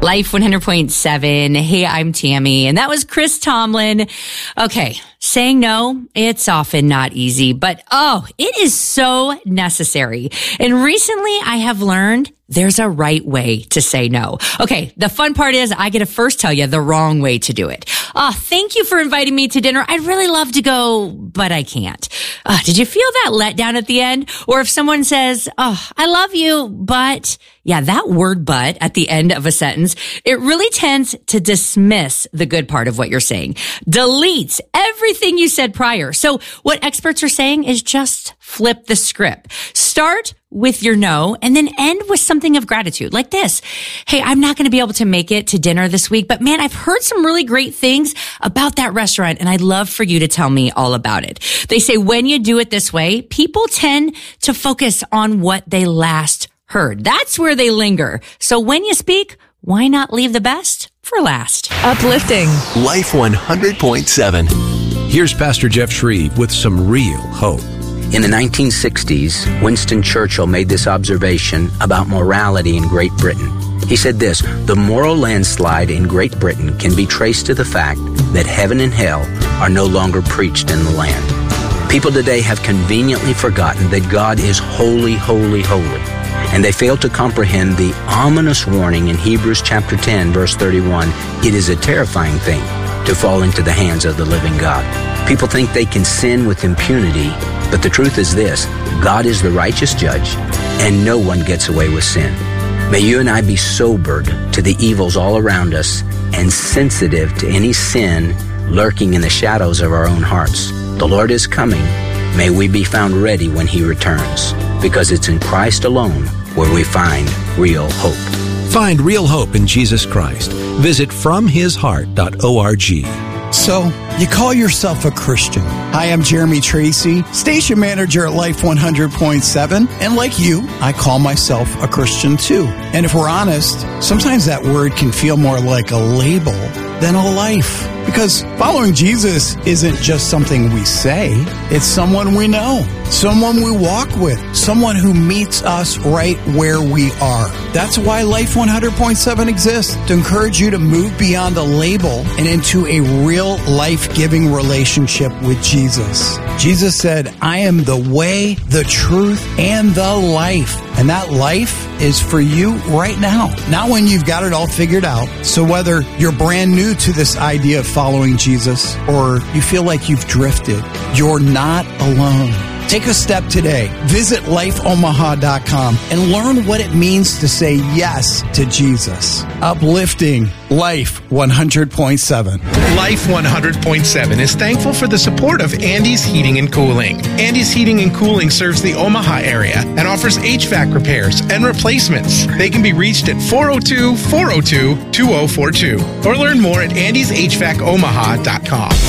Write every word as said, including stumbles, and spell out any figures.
Life one hundred point seven. Hey, I'm Tammy. And that was Chris Tomlin. Okay. Saying no, it's often not easy, but oh, it is so necessary. And recently I have learned there's a right way to say no. Okay, the fun part is I get to first tell you the wrong way to do it. Oh, thank you for inviting me to dinner. I'd really love to go, but I can't. Uh, did you feel that letdown at the end? Or if someone says, oh, I love you, but... Yeah, that word but at the end of a sentence, it really tends to dismiss the good part of what you're saying. Deletes everything you said prior. So what experts are saying is just flip the script. Start with your no and then end with something of gratitude like this. Hey, I'm not going to be able to make it to dinner this week, but man, I've heard some really great things about that restaurant and I'd love for you to tell me all about it. They say when you do it this way, people tend to focus on what they last heard. That's where they linger. So when you speak, why not leave the best for last? Uplifting. Life one hundred point seven. Here's Pastor Jeff Shreve with some real hope. In the nineteen sixties, Winston Churchill made this observation about morality in Great Britain. He said this, the moral landslide in Great Britain can be traced to the fact that heaven and hell are no longer preached in the land. People today have conveniently forgotten that God is holy, holy, holy. And they fail to comprehend the ominous warning in Hebrews chapter ten, verse thirty-one. It is a terrifying thing to fall into the hands of the living God. People think they can sin with impunity, but the truth is this, God is the righteous judge, and no one gets away with sin. May you and I be sobered to the evils all around us and sensitive to any sin lurking in the shadows of our own hearts. The Lord is coming. May we be found ready when He returns, because it's in Christ alone where we find real hope. Find real hope in Jesus Christ. Visit from his heart dot org. So, you call yourself a Christian. Hi, I'm Jeremy Tracy, station manager at Life one hundred point seven. And like you, I call myself a Christian too. And if we're honest, sometimes that word can feel more like a label than a life. Because following Jesus isn't just something we say, it's someone we know, someone we walk with, someone who meets us right where we are. That's why Life one hundred point seven exists, to encourage you to move beyond a label and into a real life-giving relationship with Jesus. Jesus said, I am the way, the truth, and the life. And that life is for you right now, not when you've got it all figured out. So whether you're brand new to this idea of following Jesus or you feel like you've drifted, you're not alone. Take a step today. Visit life omaha dot com and learn what it means to say yes to Jesus. Uplifting Life one hundred point seven. Life one hundred point seven is thankful for the support of Andy's Heating and Cooling. Andy's Heating and Cooling serves the Omaha area and offers H V A C repairs and replacements. They can be reached at four oh two, four oh two, two oh four two or learn more at andys h v a c omaha dot com.